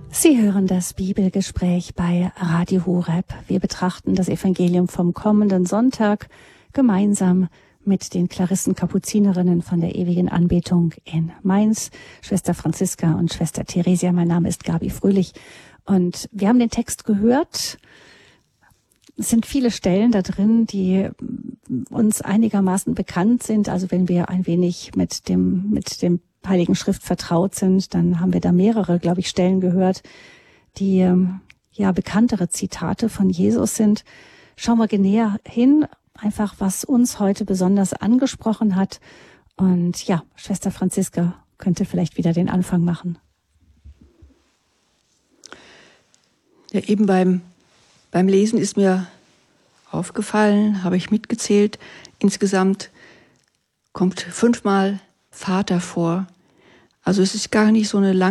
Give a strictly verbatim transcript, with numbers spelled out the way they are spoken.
Sie hören das Bibelgespräch bei Radio Horeb. Wir betrachten das Evangelium vom kommenden Sonntag gemeinsam mit den Klarissen-Kapuzinerinnen von der ewigen Anbetung in Mainz, Schwester Franziska und Schwester Theresia. Mein Name ist Gabi Fröhlich und wir haben den Text gehört. Es sind viele Stellen da drin, die uns einigermaßen bekannt sind. Also wenn wir ein wenig mit dem, mit dem Heiligen Schrift vertraut sind, dann haben wir da mehrere, glaube ich, Stellen gehört, die ja bekanntere Zitate von Jesus sind. Schauen wir näher hin, einfach was uns heute besonders angesprochen hat. Und ja, Schwester Franziska könnte vielleicht wieder den Anfang machen. Ja, eben beim, beim Lesen ist mir aufgefallen, habe ich mitgezählt, insgesamt kommt fünfmal Vater vor. Also es ist gar nicht so eine lange